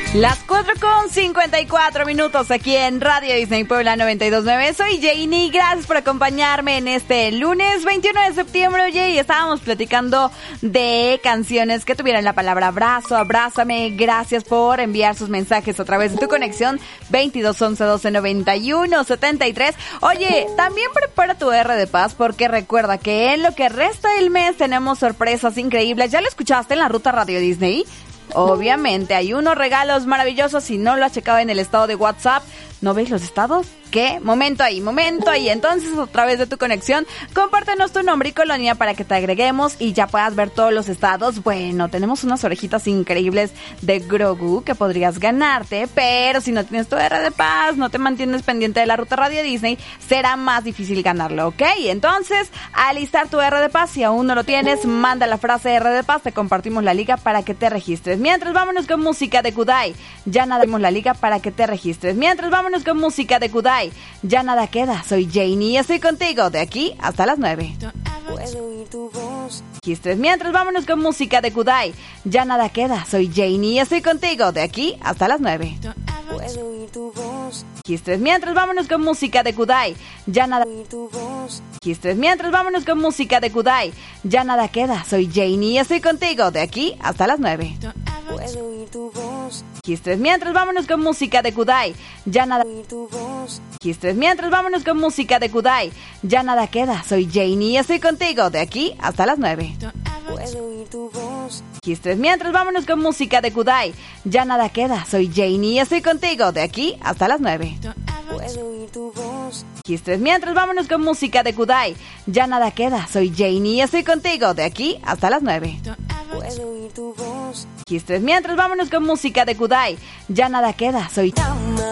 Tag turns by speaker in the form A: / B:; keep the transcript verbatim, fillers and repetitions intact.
A: Las cuatro con cincuenta y cuatro minutos aquí en Radio Disney Puebla noventa y dos punto nueve. Soy Janie, gracias por acompañarme en este lunes veintiuno de septiembre. Oye, y estábamos platicando de canciones que tuvieran la palabra abrazo, abrázame. Gracias por enviar sus mensajes a través de tu conexión veintidós once doce noventa y uno setenta y tres. Oye, también prepara tu R de paz porque recuerda que en lo que resta del mes tenemos sorpresas increíbles. ¿Ya lo escuchaste en la ruta Radio Disney? Obviamente hay unos regalos maravillosos. Si no lo has checado en el estado de WhatsApp, ¿no ves los estados? ¿Qué? Momento ahí, momento ahí. Entonces, a través de tu conexión, compártenos tu nombre y colonia para que te agreguemos y ya puedas ver todos los estados. Bueno, tenemos unas orejitas increíbles de Grogu que podrías ganarte, pero si no tienes tu R de paz, no te mantienes pendiente de la ruta Radio Disney, será más difícil ganarlo, ¿ok? Entonces, alistar tu R de paz. Si aún no lo tienes, manda la frase R de paz, te compartimos la liga para que te registres. Mientras, vámonos con música de Kudai. Ya nada, dimos la liga para que te registres. Mientras, vámonos con música de Kudai. Ya nada queda, soy Janie y estoy contigo de aquí hasta las nueve. Puedo oír tu voz. Mientras, vámonos con música de Kudai. Ya nada queda, soy Janie y estoy contigo de aquí hasta las nueve. Puedo oír tu voz. Mientras, vámonos con música de Kudai. Ya nada oír tu voz. Mientras, vámonos con música de Kudai. Ya nada queda, soy Janie y estoy contigo de aquí hasta las nueve. Puedo oír tu voz. Mientras, vámonos con música de Kudai. Ya nada oír tu voz. Mientras, vámonos con música de Kudai. Ya nada queda, soy Janie y estoy contigo de aquí hasta las nueve. Puedo oír tu voz. Mientras, vámonos con música de Kudai. Ya nada queda, soy Janie y estoy contigo de aquí hasta las nueve. Puedo oír tu voz. Mientras, vámonos con música de Kudai. Ya nada queda, soy Janie y estoy contigo de aquí hasta las nueve. Puedo oír tu voz. Mientras, vámonos con música de Kudai. Ya nada queda, soy